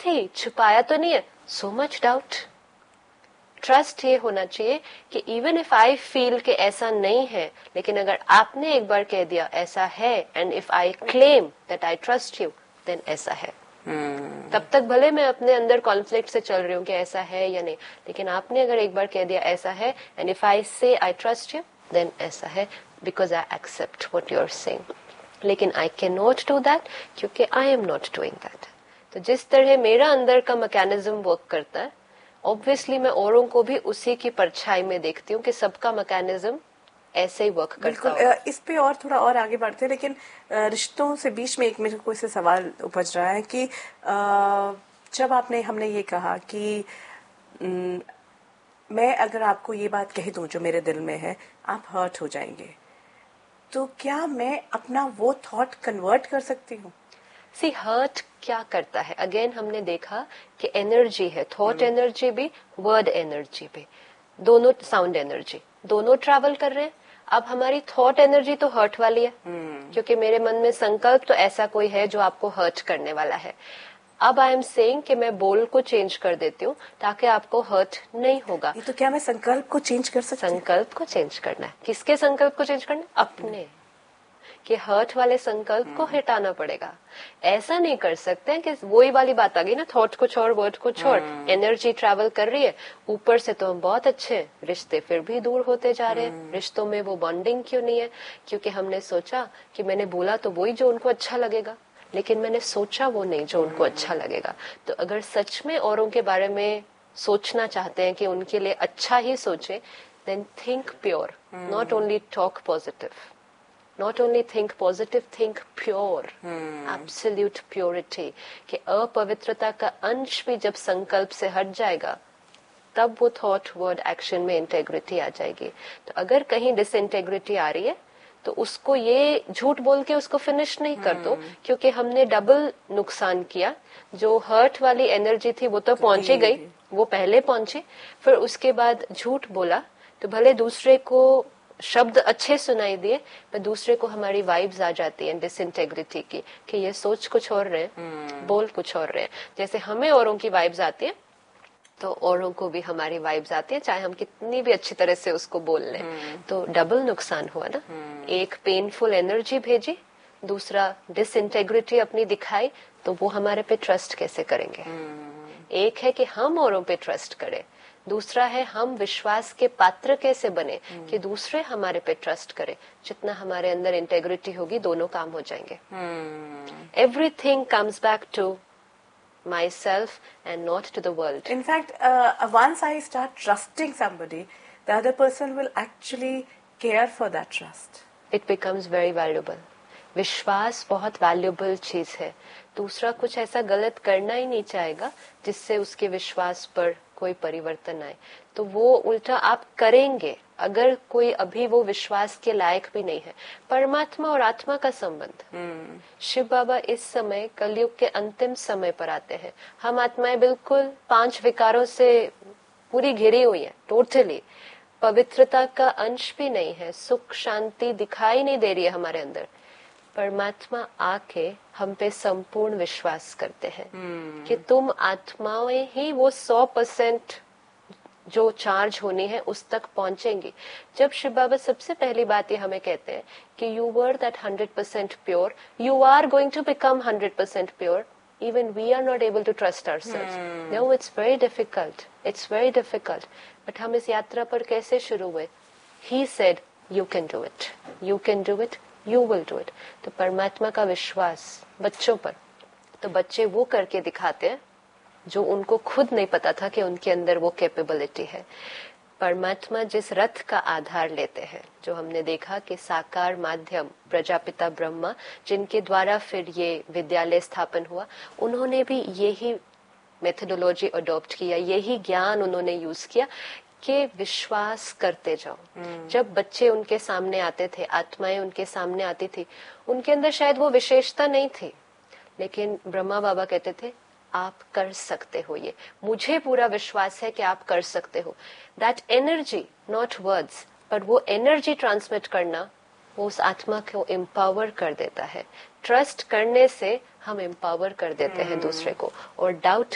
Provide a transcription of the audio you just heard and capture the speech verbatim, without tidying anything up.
ही, छुपाया तो नहीं है. So much doubt. ट्रस्ट ये होना चाहिए कि इवन इफ आई फील कि ऐसा नहीं है, लेकिन अगर आपने एक बार कह दिया ऐसा है, and if I claim that I trust you, then ऐसा है. hmm. तब तक भले मैं अपने अंदर कॉन्फ्लिक्ट से चल रही हूँ कि ऐसा है या नहीं, लेकिन आपने अगर एक बार कह दिया ऐसा है, एंड इफ आई से आई ट्रस्ट यू, देन ऐसा है, because I accept what you are saying. लेकिन I can not do that क्योंकि I am not doing that. तो जिस तरह मेरा अंदर का मैकेनिज्म वर्क करता है, ऑब्वियसली मैं औरों को भी उसी की परछाई में देखती हूँ कि सबका मैकेनिज्म ऐसे ही वर्क करता है. इस पे और थोड़ा और आगे बढ़ते हैं, लेकिन रिश्तों से बीच में एक मेरे को इससे सवाल उपज रहा है कि जब आपने हमने ये कहा कि मैं अगर आपको ये बात कह दूं जो मेरे दिल में है, आप हर्ट हो जाएंगे, तो क्या मैं अपना वो थॉट कन्वर्ट कर सकती हूँ? सी हर्ट क्या करता है, अगेन हमने देखा कि एनर्जी है, थॉट एनर्जी भी, वर्ड एनर्जी भी, दोनों साउंड एनर्जी, दोनों ट्रैवल कर रहे हैं. अब हमारी थॉट एनर्जी तो हर्ट वाली है, hmm. क्योंकि मेरे मन में संकल्प तो ऐसा कोई है जो आपको हर्ट करने वाला है. अब आई एम सेइंग कि मैं बोल को चेंज कर देती हूँ ताकि आपको हर्ट नहीं होगा. तो क्या मैं संकल्प को चेंज कर सकती हूँ? संकल्प को चेंज करना है. किसके संकल्प को चेंज करना? अपने. कि हर्ट वाले संकल्प को हटाना पड़ेगा. ऐसा नहीं कर सकते कि वही वाली बात आ गई ना, थॉट कुछ और वर्ड कुछ और, एनर्जी ट्रैवल कर रही है. ऊपर से तो हम बहुत अच्छे, रिश्ते फिर भी दूर होते जा रहे हैं. रिश्तों में वो बॉन्डिंग क्यों नहीं है? क्योंकि हमने सोचा कि मैंने बोला तो वही जो उनको अच्छा लगेगा, लेकिन मैंने सोचा वो नहीं जो उनको अच्छा लगेगा. तो अगर सच में औरों के बारे में सोचना चाहते हैं कि उनके लिए अच्छा ही सोचे, then think pure, not only talk positive. Not only think positive, think pure, hmm. absolute purity. कि अपवित्रता का अंश भी जब संकल्प से हट जाएगा, तब वो थॉट वर्ड एक्शन में इंटेग्रिटी आ जाएगी. तो अगर कहीं डिसइंटेग्रिटी आ रही है, तो उसको ये झूठ बोल के उसको फिनिश नहीं कर दो, hmm. क्योंकि हमने डबल नुकसान किया. जो हर्ट वाली एनर्जी थी वो तो पहुंची गई, वो पहले पहुंची, फिर उसके बाद झूठ बोला, तो भले दूसरे को शब्द अच्छे सुनाई दिए, पर दूसरे को हमारी वाइब्स आ जाती है डिसइंटेग्रिटी की, कि ये सोच कुछ और रहे, hmm. बोल कुछ और रहे. जैसे हमें औरों की वाइब्स आती है, तो औरों को भी हमारी वाइब्स आती है, चाहे हम कितनी भी अच्छी तरह से उसको बोल लें. hmm. तो डबल नुकसान हुआ ना. hmm. एक पेनफुल एनर्जी भेजी, दूसरा डिसइंटेग्रिटी अपनी दिखाई, तो वो हमारे पे ट्रस्ट कैसे करेंगे? hmm. एक है कि हम औरों पे ट्रस्ट करें, दूसरा है हम विश्वास के पात्र कैसे बने hmm. कि दूसरे हमारे पे ट्रस्ट करें. जितना हमारे अंदर इंटेग्रिटी होगी, दोनों काम हो जाएंगे. Everything comes back to my self and not to the world. In fact, uh, once I start trusting somebody, the other person will actually care for that trust. It becomes very valuable. विश्वास बहुत valuable चीज है. दूसरा कुछ ऐसा गलत करना ही नहीं चाहेगा जिससे उसके विश्वास पर कोई परिवर्तन आए, तो वो उल्टा आप करेंगे अगर कोई अभी वो विश्वास के लायक भी नहीं है. परमात्मा और आत्मा का संबंध. hmm. शिव बाबा इस समय कलयुग के अंतिम समय पर आते हैं. हम आत्माएं बिल्कुल पांच विकारों से पूरी घिरी हुई है, टोटली. पवित्रता का अंश भी नहीं है, सुख शांति दिखाई नहीं दे रही है हमारे अंदर. परमात्मा आके हम पे संपूर्ण विश्वास करते हैं hmm. कि तुम आत्माएं ही वो सौ परसेंट जो चार्ज होनी है उस तक पहुंचेंगी. जब शिव बाबा सबसे पहली बात ये हमें कहते हैं कि you were that hundred percent pure, you are going to become hundred percent pure, even we are not able to trust ourselves. No, it's very difficult, it's very difficult. But हम इस यात्रा पर कैसे शुरू हुए? He said you can do it, you can do it, you will do it. तो परमात्मा का विश्वास बच्चों पर, तो बच्चे वो करके दिखाते हैं जो उनको खुद नहीं पता था कि उनके अंदर वो कैपेबिलिटी है. परमात्मा जिस रथ का आधार लेते हैं, जो हमने देखा कि साकार माध्यम प्रजापिता ब्रह्मा, जिनके द्वारा फिर ये विद्यालय स्थापन हुआ, उन्होंने भी यही मेथोडोलॉजी अडॉप्ट किया, यही ज्ञान उन्होंने यूज किया कि विश्वास करते जाओ. hmm. जब बच्चे उनके सामने आते थे, आत्माएं उनके सामने आती थी, उनके अंदर शायद वो विशेषता नहीं थी, लेकिन ब्रह्मा बाबा कहते थे आप कर सकते हो, ये मुझे पूरा विश्वास है कि आप कर सकते हो. दैट एनर्जी, नॉट वर्ड्स, पर वो एनर्जी ट्रांसमिट करना, वो उस आत्मा को एम्पावर कर देता है. ट्रस्ट करने से हम एम्पावर कर देते hmm. हैं दूसरे को, और डाउट